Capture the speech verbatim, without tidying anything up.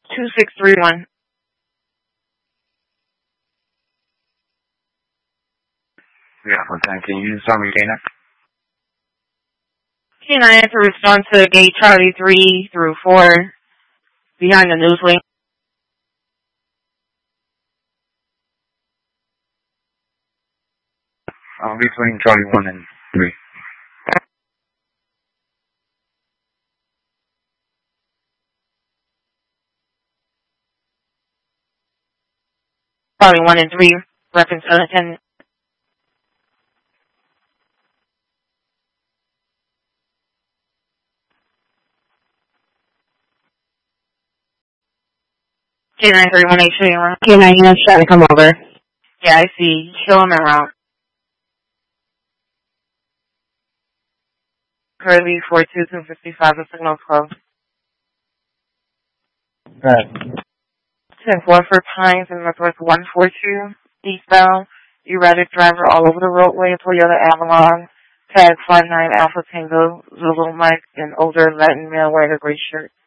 two six three one. Yeah, well, thank you. You saw me, Dana? K nine to respond to gate Charlie three through four behind the news link. Uh, between Charlie one and three. Charlie one and three, reference unattended. K nine three one eight showing around. K nine, you trying to come over. Yeah, I see. Show him around. Currently four two two fifty-five, the signal's closed. Right. ten four for Pines and Northwest one four two, eastbound. Erratic driver all over the roadway, Toyota Avalon, tag five nine Alpha Tango, Zulu Mike, an older Latin male wearing a gray shirt.